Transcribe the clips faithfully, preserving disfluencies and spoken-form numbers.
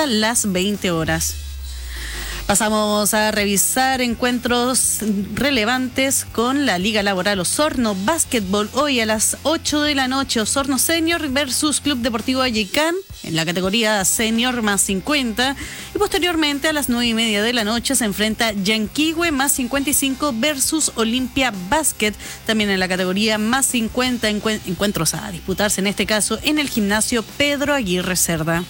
hasta las veinte horas. Pasamos a revisar encuentros relevantes con la Liga Laboral Osorno Básquetbol. Hoy a las ocho de la noche, Osorno Senior versus Club Deportivo Ayicán en la categoría Senior más cincuenta. Y posteriormente a las nueve y media de la noche se enfrenta Yanquihue más cincuenta y cinco versus Olimpia Basket, también en la categoría más cincuenta. Encuentros a disputarse en este caso en el gimnasio Pedro Aguirre Cerda.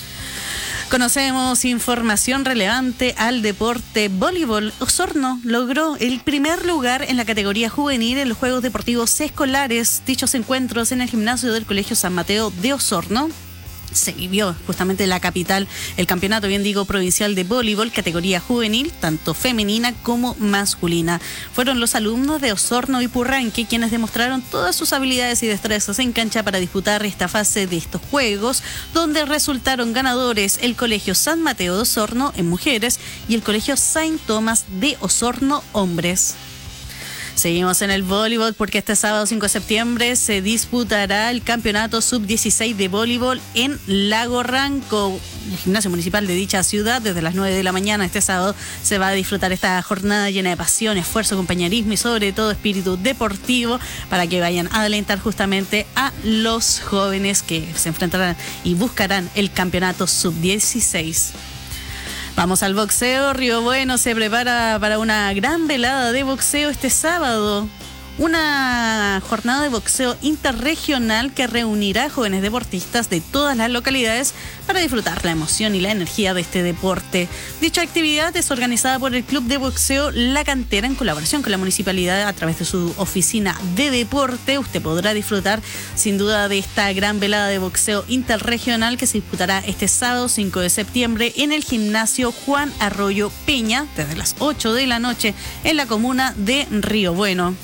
Conocemos información relevante al deporte voleibol. Osorno logró el primer lugar en la categoría juvenil en los Juegos Deportivos Escolares. Dichos encuentros en el gimnasio del Colegio San Mateo de Osorno. Se vivió justamente en la capital el campeonato, bien digo, provincial de voleibol, categoría juvenil, tanto femenina como masculina. Fueron los alumnos de Osorno y Purranque quienes demostraron todas sus habilidades y destrezas en cancha para disputar esta fase de estos juegos, donde resultaron ganadores el Colegio San Mateo de Osorno en mujeres y el Colegio Saint Thomas de Osorno hombres. Seguimos en el voleibol porque este sábado cinco de septiembre se disputará el campeonato sub dieciséis de voleibol en Lago Ranco, el gimnasio municipal de dicha ciudad. Desde las nueve de la mañana este sábado se va a disfrutar esta jornada llena de pasión, esfuerzo, compañerismo y sobre todo espíritu deportivo para que vayan a alentar justamente a los jóvenes que se enfrentarán y buscarán el campeonato sub dieciséis. Vamos al boxeo. Río Bueno se prepara para una gran velada de boxeo este sábado. Una jornada de boxeo interregional que reunirá a jóvenes deportistas de todas las localidades para disfrutar la emoción y la energía de este deporte. Dicha actividad es organizada por el Club de Boxeo La Cantera en colaboración con la municipalidad a través de su oficina de deporte. Usted podrá disfrutar sin duda de esta gran velada de boxeo interregional que se disputará este sábado cinco de septiembre en el gimnasio Juan Arroyo Peña desde las ocho de la noche en la comuna de Río Bueno.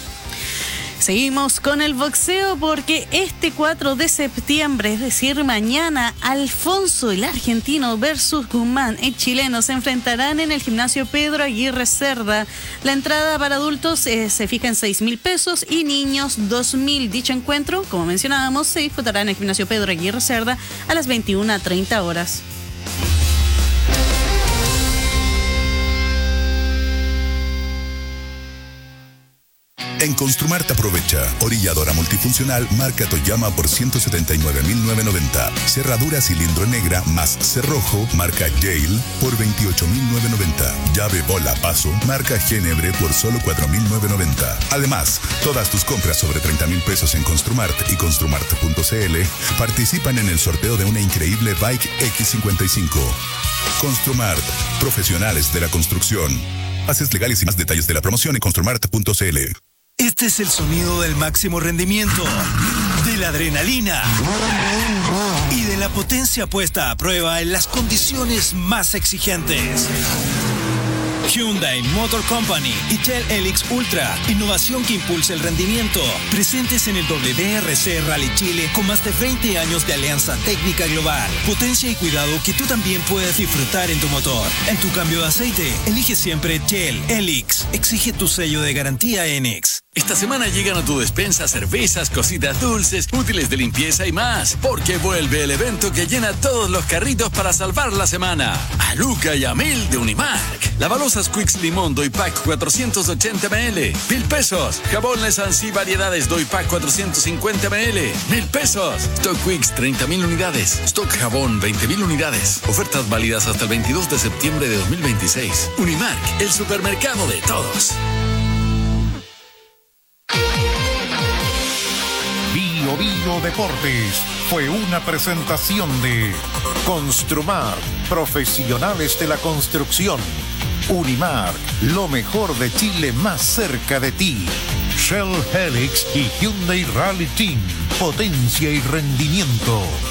Seguimos con el boxeo porque este cuatro de septiembre, es decir, mañana, Alfonso el argentino versus Guzmán el chileno se enfrentarán en el gimnasio Pedro Aguirre Cerda. La entrada para adultos eh, se fija en seis mil pesos y niños dos mil. Dicho encuentro, como mencionábamos, se disputará en el gimnasio Pedro Aguirre Cerda a las veintiuna treinta horas. En Construmart aprovecha orilladora multifuncional marca Toyama por ciento setenta y nueve mil novecientos noventa. Cerradura cilindro negra más cerrojo marca Yale por veintiocho mil novecientos noventa. Llave bola paso marca Genebre por solo cuatro mil novecientos noventa. Además, todas tus compras sobre treinta mil pesos en Construmart y construmart punto cl participan en el sorteo de una increíble Bike X cincuenta y cinco. Construmart, profesionales de la construcción. Bases legales y más detalles de la promoción en construmart punto cl. Este es el sonido del máximo rendimiento, de la adrenalina y de la potencia puesta a prueba en las condiciones más exigentes. Hyundai Motor Company y Shell Helix Ultra, innovación que impulsa el rendimiento. Presentes en el W R C Rally Chile con más de veinte años de alianza técnica global. Potencia y cuidado que tú también puedes disfrutar en tu motor. En tu cambio de aceite, elige siempre Shell Helix. Exige tu sello de garantía Enix. Esta semana llegan a tu despensa cervezas, cositas dulces, útiles de limpieza y más, porque vuelve el evento que llena todos los carritos para salvar la semana. A Luca y a Mil de Unimark. Lavalosas Quicks Limón Doy Pack cuatrocientos ochenta mililitros. Mil pesos. Jabón Lesansi Variedades Doy Pack cuatrocientos cincuenta mililitros. Mil pesos. Stock Quicks treinta mil unidades. Stock Jabón veinte mil unidades. Ofertas válidas hasta el veintidós de septiembre de dos mil veintiséis. Unimark, el supermercado de todos. Bio Bio Deportes fue una presentación de Construmar, profesionales de la construcción. Unimark, lo mejor de Chile más cerca de ti. Shell Helix y Hyundai Rally Team, potencia y rendimiento.